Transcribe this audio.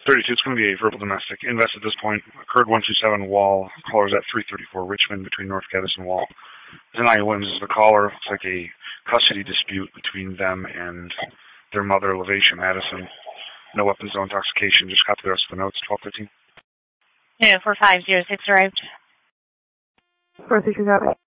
32, it's going to be a verbal domestic. Invest at this point. Occurred 127 Wall. Caller's at 334 Richmond between North Geddes and Wall. Zanaya Williams is the caller. It's like a custody dispute between them and their mother, Lavacia Madison. No weapons, no intoxication. Just copy the rest of the notes. 12:15. No, 4506 arrived. 436 out.